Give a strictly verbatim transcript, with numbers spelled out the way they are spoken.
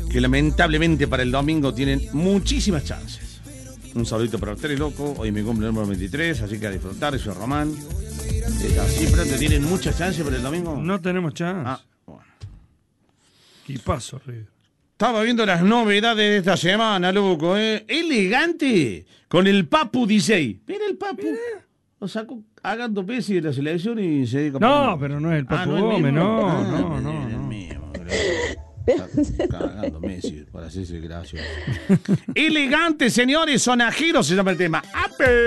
que lamentablemente para el domingo tienen muchísimas chances. Un saludito para ustedes, loco. Hoy me cumple el número veintitrés, así que a disfrutar. Soy Román. Eh, así pronto tienen muchas chances para el domingo. No tenemos chance. Ah, bueno. ¿Qué pasó, River? Estaba viendo las novedades de esta semana, loco, ¿eh? Elegante con el Papu D J. Mira el Papu. Mira. Lo sacó cagando Messi de la selección y se dedica a No, poner... pero no es el Papu ah, ¿no Gómez, no, ah, no, no. Es el no. mismo. Está cagando Messi para hacerse gracioso. Elegante, señores, sonajeros se llama el tema. ¡Ape!